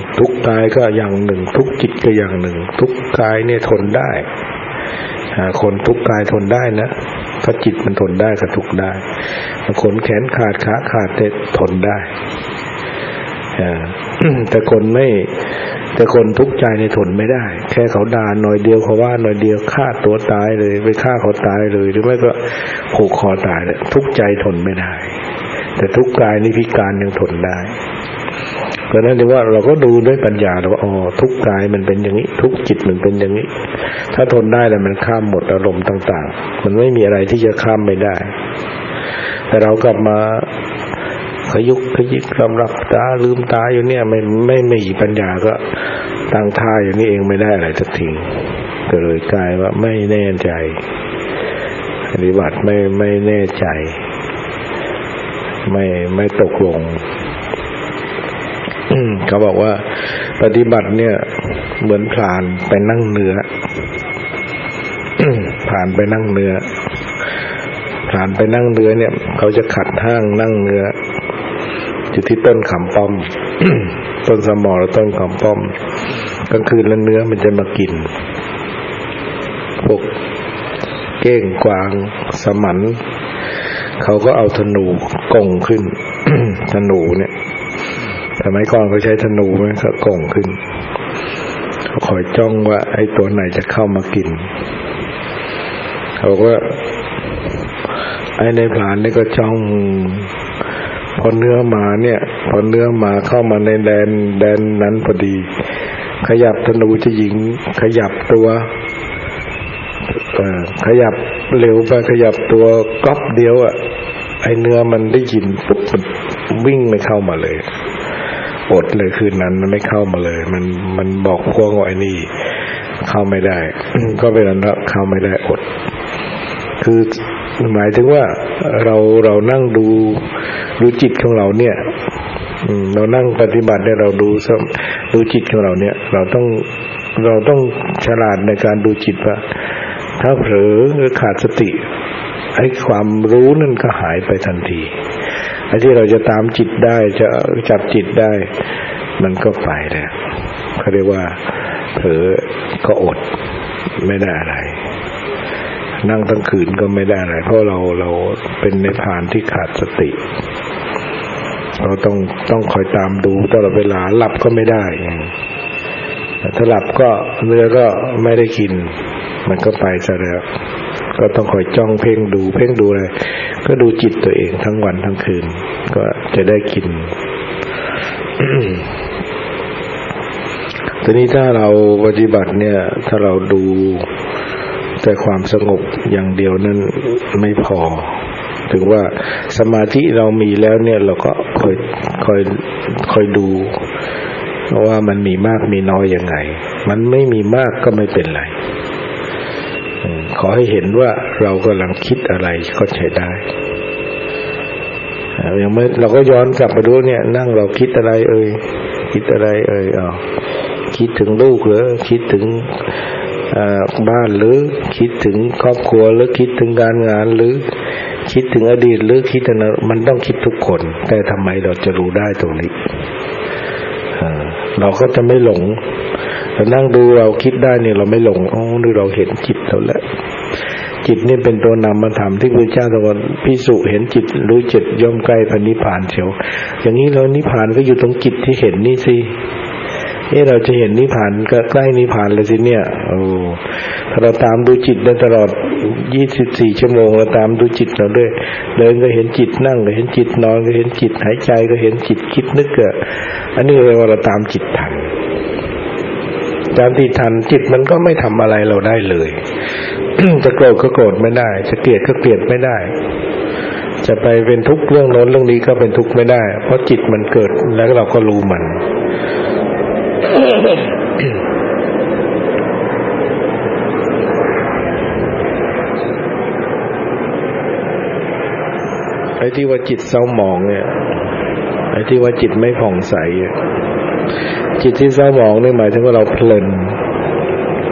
ทุกข์กายก็อย่างหนึ่งทุกข์จิตก็อย่างหนึ่งทุกข์กายเนี่ยทนได้คนทุกข์กายทนได้นะถ้าจิตมันทนได้ก็ทุกข์ได้ขนแขนขาดขาขาดแต่ทนได้แต่คนทุกข์ใจในทนไม่ได้แค่เขาด่าหน่อยเดียวเขาว่าหน่อยเดียวฆ่าตัวตายเลยไปฆ่าเขาตายเลยหรือไม่ก็ผูกคอตายเลยทุกข์ใจทนไม่ได้แต่ทุกข์กายนี่พิการยังทนได้เพราะนั้นเรียกว่าเราก็ดูด้วยปัญญาแล้วว่าอ๋อทุกข์กายมันเป็นอย่างนี้ทุกข์จิตมันเป็นอย่างนี้ถ้าทนได้แล้วมันข้ามหมดอารมณ์ต่างๆมันไม่มีอะไรที่จะข้ามไม่ได้แต่เรากลับมาขยุกขยิกกำลับตาลืมตาอยู่เนี่ยไม่มีปัญญาก็ตั้งท่าอย่างนี้เองไม่ได้อะไรสักทีก็เลยกลายว่าไม่แน่ใจปฏิบัติไม่แน่ใจไม่ตกลงเขาบอกว่าปฏิบัติเนี่ยเหมือนพรานไปนั่งเนื้อผ่านไปนั่งเนื้อผ่านไปนั่งเนื้อเนี่ยเขาจะขัดห้างนั่งเนื้ออยู่ที่ต้นขำป้อม ต้นสมอและต้นขำป้อมกลางคืนแล้วเนื้อมันจะมากินพวกเก้งกวางสมันเขาก็เอาธนูกงขึ้น ธนูเนี่ยสมัยก่อนเขาใช้ธนูไหมเขากงขึ้นเขาคอยจ้องว่าไอ้ตัวไหนจะเข้ามากินเขาก็ไอ้ในพรานนี่ก็จ้องพอเนื้อมาเข้ามาในแดนนั้นพอดีขยับธนูจะยิงขยับตัวขยับเร็วไปขยับตัวก๊อบเดียวอ่ะไอ้เนื้อมันได้ยินปุ๊บมันวิ่งไม่เข้ามาเลยอดเลยคืนนั้นมันไม่เข้ามาเลยมันบอกพวกไอ้นี่เข้าไม่ได้ ก็เป็นนั้นเข้าไม่ได้อดคือหมายถึงว่าเรานั่งดูจิตของเราเนี่ยเรานั่งปฏิบัติเนี่ยเราดูจิตของเราเนี่ยเราต้องฉลาดในการดูจิตว่าถ้าเผลอหรือขาดสติไอ้ความรู้นั่นก็หายไปทันทีไอ้ที่เราจะตามจิตได้จะจับจิตได้มันก็ไปแล้วเขาเรียกว่าเผลอก็อดไม่ได้อะไรนั่งทั้งคืนก็ไม่ได้อะไรเพราะเราเป็นในพานที่ขาดสติเราต้องคอยตามดูตลอดเวลาหลับก็ไม่ได้ถ้าหลับก็เนื้อก็ไม่ได้กินมันก็ไปซะแล้วก็ต้องคอยจ้องเพ่งดูอะไรก็ดูจิตตัวเองทั้งวันทั้งคืนก็จะได้กิน ทีนี้ถ้าเราปฏิบัติเนี่ยถ้าเราดูแต่ความสงบอย่างเดียวนั้นไม่พอถึงว่าสมาธิเรามีแล้วเนี่ยเราก็คอยดูว่ามันมีมากมีน้อยยังไงมันไม่มีมากก็ไม่เป็นไรขอให้เห็นว่าเรากำลังคิดอะไรก็ใช้ได้อย่างเมื่อเราก็ย้อนกลับมาดูเนี่ยนั่งเราคิดอะไรคิดถึงลูกหรือคิดถึงบ้านหรือคิดถึงครอบครัวหรือคิดถึงการงานหรือคิดถึงอดีตหรือคิดถึงมันต้องคิดทุกคนแต่ทำไมเราจะรู้ได้ตรงนี้เราก็จะไม่หลงเรานั่งดูเราคิดได้เนี่ยเราไม่หลงนี่เราเห็นจิตเราแล้วจิตนี่เป็นตัวนามธรรมที่พระเจ้าตรัสภิกษุเห็นจิตรู้จิตย่อมใกล้พระนิพพานเฉียวอย่างนี้เรานิพพานก็อยู่ตรงจิตที่เห็นนี่สิเราจะเห็นนิพพานก็ใกล้นิพพานเลยสิเนี่ยถ้าเราตามดูจิตได้ตลอด24ชั่วโมงเราตามดูจิตเราด้วยเดินก็เห็นจิตนั่งก็เห็นจิตนอนก็เห็นจิตหายใจก็เห็นจิตคิดนึกก็อันนี้เรียกว่าเราตามจิตทันตามที่ทันจิตมันก็ไม่ทำอะไรเราได้เลย จะโกรธก็โกรธไม่ได้จะเกลียดก็เกลียดไม่ได้จะไปเป็นทุกข์เรื่องโน้นเรื่องนี้ก็เป็นทุกข์ไม่ได้เพราะจิตมันเกิดแล้วเราก็รู้มัน ไอ้ที่ว่าจิตเศร้าหมองเนี่ยไอ้ที่ว่าจิตไม่ผ่องใสจิตที่เศร้าหมองนี่หมายถึงว่าเราเพลิน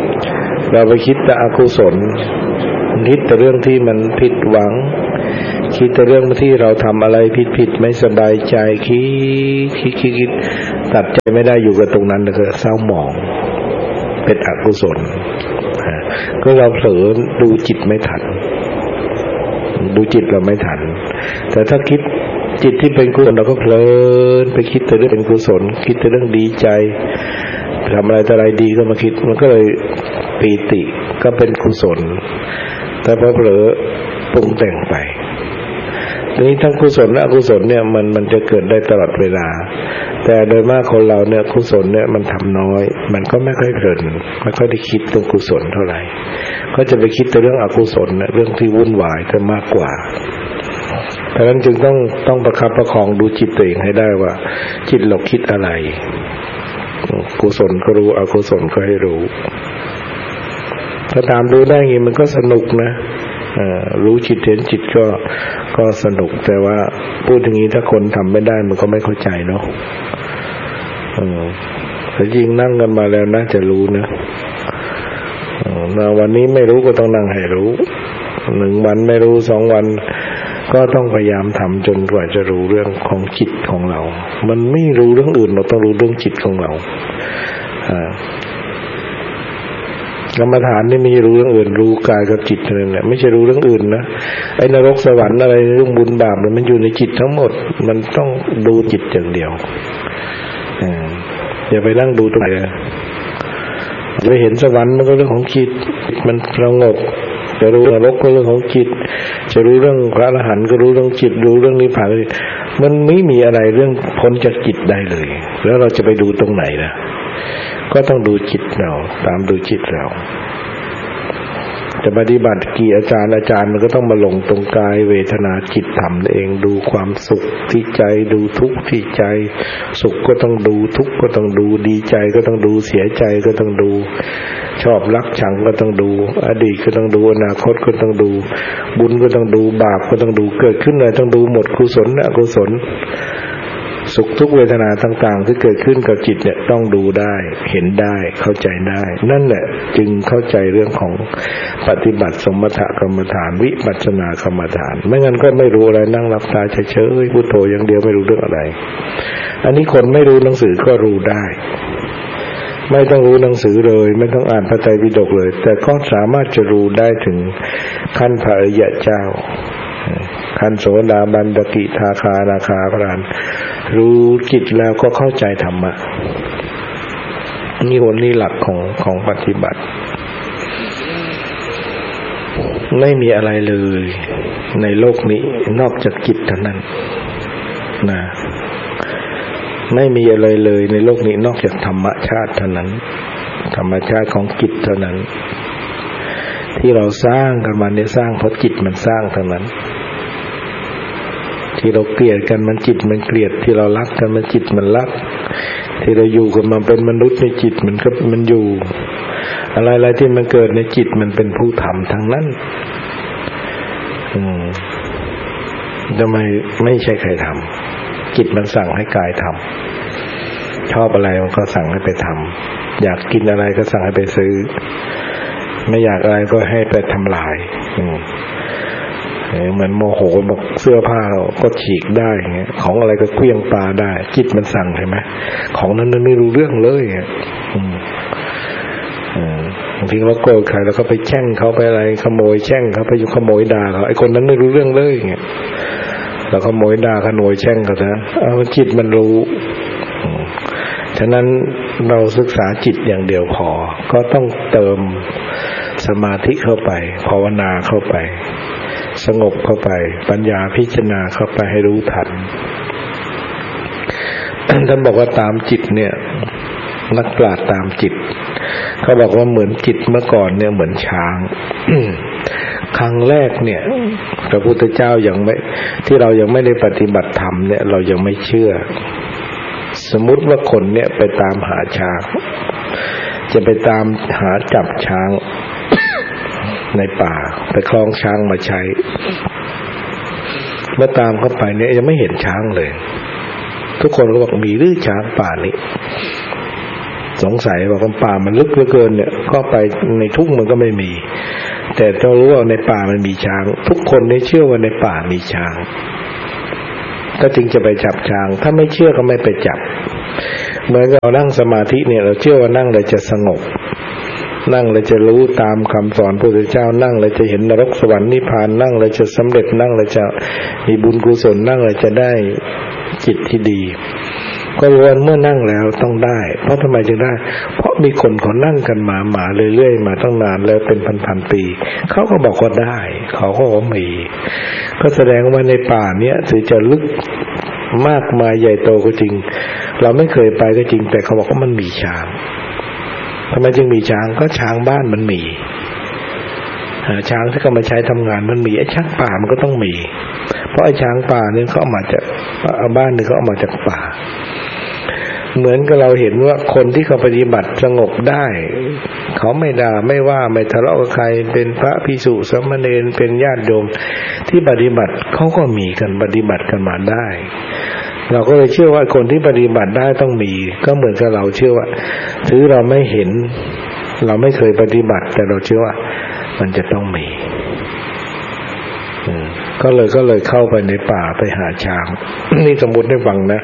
เราไปคิดแต่อกุศลคิดแต่เรื่องที่มันผิดหวังคิดแต่เรื่องที่เราทำอะไรผิดไม่สบายใจคิดตัดใจไม่ได้อยู่กับตรงนั้นแล้วก็เศร้าหมองเป็นอกุศลก็เราเผลอดูจิตไม่ทันดูจิตเราไม่ทันแต่ถ้าคิดจิตที่เป็นกุศลเราก็เพลินไปคิดแต่เรื่องเป็นกุศลคิดแต่เรื่องดีใจทำอะไรแต่อะไรดีก็มาคิดมันก็เลยปีติก็เป็นกุศลแต่พอเผลอปรุงแต่งไปทีนี้ทั้งกุศลและอกุศลเนี่ยมันจะเกิดได้ตลอดเวลาแต่โดยมากคนเราเนี่ยกุศลเนี่ยมันทำน้อยมันก็ไม่ค่อยเพลินไม่ค่อยได้คิดตรงกุศลเท่าไหร่ก็จะไปคิดแต่เรื่องอกุศลเรื่องที่วุ่นวายจะมากกว่าเพราะฉะนั้นจึงต้องประคับประคองดูจิตตัวเองให้ได้ว่าจิตเราคิดอะไรกุศลก็รู้อกุศลก็ให้รู้ถ้าตามดูได้อย่างนี้มันก็สนุกนะรู้จิตเห็นจิตก็สนุกแต่ว่าพูดอย่างนี้ถ้าคนทำไม่ได้มันก็ไม่เข้าใจเนาะแต่จริงนั่งกันมาแล้วน่าจะรู้นะวันนี้ไม่รู้ก็ต้องนั่งให้รู้1 วันไม่รู้2 วันก็ต้องพยายามทำจนกว่าจะรู้เรื่องของจิตของเรามันไม่รู้เรื่องอื่นเราต้องรู้เรื่องจิตของเรากรรมฐานนี่ไม่รู้เรื่องอื่นรู้กายกับจิตนั่นแหละไม่ใช่รู้เรื่องอื่นนะไอ้นรกสวรรค์อะไรเรื่องบุญบาปมันอยู่ในจิตทั้งหมดมันต้องดูจิตอย่างเดียวอย่าไปนั่งดูตรงไหนจะไปเห็นสวรรค์มันก็เรื่องของจิตมันสงบจะรู้นรกก็เรื่องของจิตจะรู้เรื่องพระอรหันต์ก็รู้เรื่องจิตรู้เรื่องนิพพานมันไม่มีอะไรเรื่องพ้นจากจิตได้เลยแล้วเราจะไปดูตรงไหนนะก็ต้องดูจิตเราตามดูจิตเราจะปฏิบัติกี่อาจารย์มันก็ต้องมาลงตรงกายเวทนาจิตธรรมเองดูความสุขที่ใจดูทุกข์ที่ใจสุขก็ต้องดูทุกข์ก็ต้องดูดีใจก็ต้องดูเสียใจก็ต้องดูชอบรักชังก็ต้องดูอดีตก็ต้องดูอนาคตก็ต้องดูบุญก็ต้องดูบาปก็ต้องดูเกิดขึ้นอะไรต้องดูหมดกุศลอกุศลสุขทุกเวทนาต่างๆที่เกิดขึ้นกับจิตเนี่ยต้องดูได้เห็นได้เข้าใจได้นั่นแหละจึงเข้าใจเรื่องของปฏิบัติสมถกรรมฐานวิปัสสนากรรมฐานไม่งั้นก็ไม่รู้อะไรนั่งหลับตาเฉยๆพุทโธอย่างเดียวไม่รู้เรื่องอะไรอันนี้คนไม่รู้หนังสือก็รู้ได้ไม่ต้องรู้หนังสือเลยไม่ต้องอ่านพระไตรปิฎกเลยแต่ก็สามารถจะรู้ได้ถึงขั้นพระอริยเจ้าขั้นโสดาบันสกิทาคาอนาคาพระอรหันต์รู้จิตแล้วก็เข้าใจธรรมะนี่หลักของปฏิบัติไม่มีอะไรเลยในโลกนี้นอกจากจิตเท่านั้นนะไม่มีอะไรเลยในโลกนี้นอกจากธรรมชาติเท่านั้นธรรมชาติของจิตเท่านั้นที่เราสร้างกันมาเนี่ยสร้างเพราะจิตมันสร้างเท่านั้นที่เราเกลียดกันมันจิตมันเกลียดที่เรารักกันมันจิตมันรักที่เราอยู่กันมาเป็นมนุษย์ในจิตมันอยู่อะไรๆที่มันเกิดในจิตมันเป็นผู้ทำทั้งนั้นทำไมไม่ใช่ใครทำจิตมันสั่งให้กายทำชอบอะไรมันก็สั่งให้ไปทำอยากกินอะไรก็สั่งให้ไปซื้อไม่อยากอะไรก็ให้ไปทำลายเหมือนโมโหบอกเสื้อผ้าก็ฉีกได้เงี้ยของอะไรก็เคลื่องปาได้จิตมันสั่งใช่ไหมของนั้นมันไม่รู้เรื่องเลยบางทีเราโกรธใครแล้วก็ไปแช่งเขาไปอะไรขโมยแช่งเขาไปอยู่ขโมยด่าเขาไอ้คนนั้นไม่รู้เรื่องเลยเงี้ยแล้วขโมยด่าขโมยแช่งเขาซะจิตมันรู้ฉะนั้นเราศึกษาจิตอย่างเดียวพอก็ต้องเติมสมาธิเข้าไปภาวนาเข้าไปสงบเข้าไปปัญญาพิจารณาเข้าไปให้รู้ทันท่านบอกว่าตามจิตเนี่ยนักปราชญ์ตามจิตเขาบอกว่าเหมือนจิตเมื่อก่อนเนี่ยเหมือนช้าง ครั้งแรกเนี่ยพระพุทธเจ้ายังไม่ที่เรายังไม่ได้ปฏิบัติธรรมเนี่ยเรายังไม่เชื่อสมมุติว่าคนเนี่ยไปตามหาช้างจะไปตามหาจับช้างในป่าไปคล้องช้างมาใช้เมื่อตามเข้าไปเนี่ยยังไม่เห็นช้างเลยทุกคนก็บอกมีหรือช้างป่านี้สงสัยว่าป่ามันลึกเหลือเกินเนี่ยก็ไปในทุ่งมันก็ไม่มีแต่ต้องรู้ว่าในป่ามันมีช้างทุกคนนี่เชื่อว่าในป่ามีช้างก็จึงจะไปจับช้างถ้าไม่เชื่อก็ไม่ไปจับเหมือนเรานั่งสมาธิเนี่ยเราเชื่อว่านั่งแล้วจะสงบนั่งแล้วจะรู้ตามคำสอนพระพุทธเจ้านั่งแล้วจะเห็นนรกสวรรค์นิพพานนั่งแล้วจะสำเร็จนั่งแล้วจะมีบุญกุศลนั่งแล้วจะได้จิตที่ดีก็รู้ว่าเมื่อนั่งแล้วต้องได้เพราะทำไมจึงได้เพราะมีคนเขานั่งกันมาเรื่อยๆมาตั้งนานแล้วเป็นพันๆปีเขาก็บอกว่าได้เขาก็ว่ามีก็แสดงว่าในป่าเนี้ยถึงจะลึกมากมายใหญ่โตก็จริงเราไม่เคยไปก็จริงแต่เขาบอกว่ามันมีช้างทำไมจึงมีช้างก็ช้างบ้านมันมีช้างที่เขามาใช้ทำงานมันมีไอ้ช้างป่ามันก็ต้องมีเพราะไอ้ช้างป่าเนี่ยเขาเอามาจากบ้านนึงเขาเอามาจากป่าเหมือนกับเราเห็นว่าคนที่เขาปฏิบัติสงบได้เขาไม่ด่าไม่ว่าไม่ทะเลาะกับใครเป็นพระภิกษุสามเณรเป็นญาติโยมที่ปฏิบัติเขาก็มีกันปฏิบัติกันมาได้เราก็เลยเชื่อว่าคนที่ปฏิบัติได้ต้องมีก็เหมือนกับเราเชื่อว่าถึงเราไม่เห็นเราไม่เคยปฏิบัติแต่เราเชื่อว่ามันจะต้องมีก็เลยเข้าไปในป่าไปหาช้าง นี่สมมุติให้ฟังนะ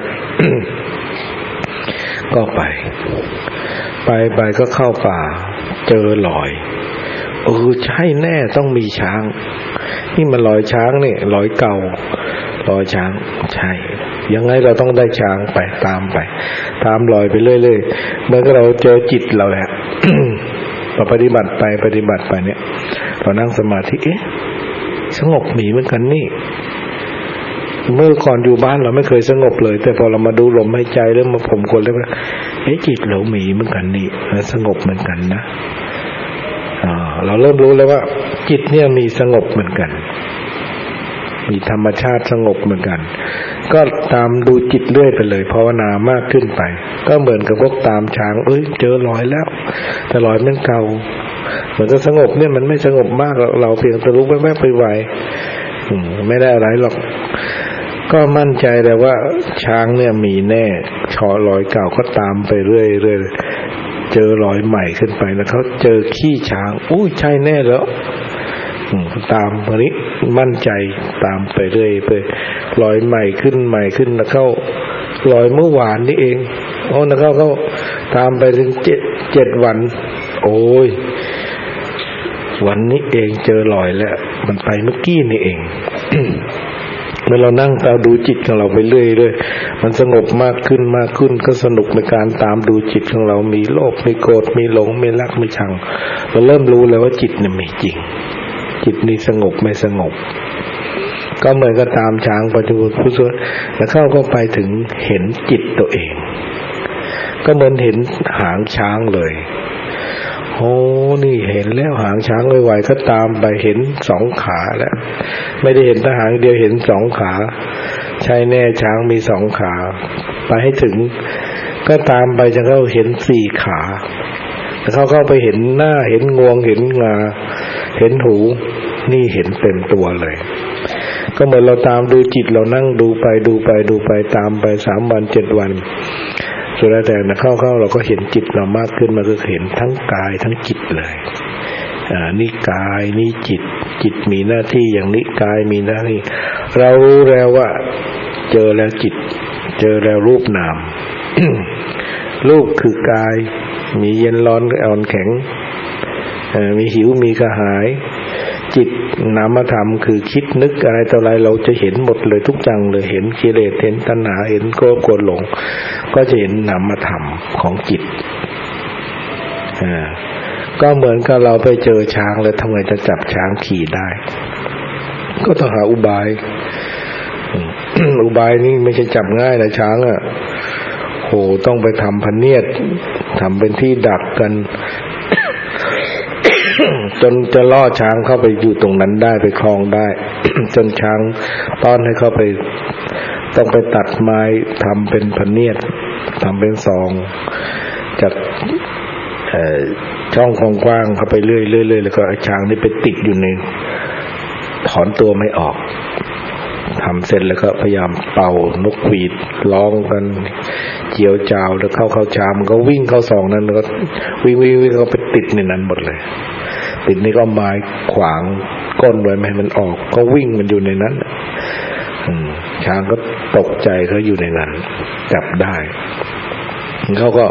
ก็ไปก็เข้าป่าเจอรอยใช่แน่ต้องมีช้างนี่มันรอยช้างนี่รอยเก่ารอยช้างใช่ยังไงเราต้องได้ช้างไปตามรอยไปเรื่อยๆเมื่อเราเจอจิตเราแหละ พอปฏิบัติไปเนี่ยเรานั่งสมาธิสงบหนีเหมือนกันนี่เมื่อก่อนอยู่บ้านเราไม่เคยสงบเลยแต่พอเรามาดูลมหายใจแล้วมาผมคนแล้วจิตเราหนีเหมือนกันนี่สงบเหมือนกันนะเราเริ่มรู้แล้วว่าจิตเนี่ยมีสงบเหมือนกันมีธรรมชาติสงบเหมือนกันก็ตามดูจิตเรื่อยไปเลยภาวนามากขึ้นไปก็เหมือนกับพวกตามช้างเจอรอยแล้วแต่รอยมันเก่าเหมือนกับสงบเนี่ยมันไม่สงบมากเราเพียงแต่รู้แวบๆไปไวไม่ได้อะไรหรอกก็มั่นใจแต่ว่าช้างเนี่ยมีแน่ชอรอยเก่าก็ตามไปเรื่อยๆเจอรอยใหม่ขึ้นไปแล้วเขาเจอขี้ช้างใช่แน่แล้วตามวันนี้มั่นใจตามไปเรื่อยไปรอยใหม่ขึ้นแล้วเข้ารอยเมื่อวานนี่เองแล้วเขาตามไปถึง7วันวันนี้เองเจอรอยแล้วมันไปเมื่อกี้นี่เอง เมื่อเรานั่งเราดูจิตของเราไปเรื่อยๆมันสงบมากขึ้นก็สนุกในการตามดูจิตของเรามีโลภมีโกรธมีหลงมีรักมีชังเราเริ่มรู้แล้วว่าจิตเนี่ยมีจริงจิตนี่สงบไม่สงบก็เหมือนกับตามช้างไปดูผู้สวดแล้วก็ไปถึงเห็นจิตตัวเองก็เหมือนเห็นหางช้างเลยนี่เห็นแล้วหางช้างไวๆก็ตามไปเห็น2ขาแล้วไม่ได้เห็นแต่หางเดียวเห็น2ขาใช่แน่ช้างมี2ขาไปให้ถึงก็ตามไปจนเขาเห็น4ขาแล้วเขาไปเห็นหน้าเห็นงวงเห็นงาเห็นหูนี่เห็นเต็มตัวเลยก็เหมือนเราตามดูจิตเรานั่งดูไปตามไป3วัน7วันสุดแล้วแต่เข้าเราก็เห็นจิตเรามากขึ้นมาก็เห็นทั้งกายทั้งจิตเลยนี่กายนี่จิตมีหน้าที่อย่างนี้กายมีหน้าที่เรารู้แล้วว่าเจอแล้วจิตเจอแล้วรูปนาม รูปคือกายมีเย็นร้อนอ่อนแข็งมีหิวมีกระหายจิตนามธรรมคือคิดนึกอะไรต่ออะไรเราจะเห็นหมดเลยทุกอย่างเลยเห็นกิเลสเห็นตัณหาเห็นโกรธหลงก็จะเห็นนามธรรมของจิตก็เหมือนกับเราไปเจอช้างแล้วทำไงจะจับช้างขี่ได้ก็ต้องหาอุบาย อุบายนี่ไม่ใช่จับง่ายนะช้างต้องไปทำพเนียดทำเป็นที่ดักกัน จนจะล่อช้างเข้าไปอยู่ตรงนั้นได้ไปคลองได้ จนช้างต้อนให้เข้าไปต้องไปตัดไม้ทำเป็นพเนียดทำเป็นซองจากช่องกว้างๆเข้าไปเรื่อยๆแล้วก็ช้างนี่ไปติดอยู่ในถอนตัวไม่ออกทำเสร็จแล้วก็พยายามเป่านกหวีดร้องกันเจียวจ้าวแล้วเข้าชามก็วิ่งเข้าซองนั้นแล้วก็วิ่งเข้าไปติดในนั้นหมดเลยปิดนี่ก็ไม้ขวางก้นไว้ไม่ให้มันออกก็วิ่งมันอยู่ในนั้นช้างก็ตกใจเขาอยู่ในนั้นจับได้เขาก็